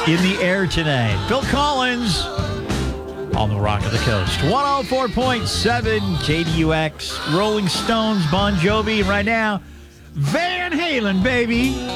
in the air tonight. Phil Collins on the Rock of the Coast. 104.7 KDUX, Rolling Stones, Bon Jovi, and right now, Van Halen, baby.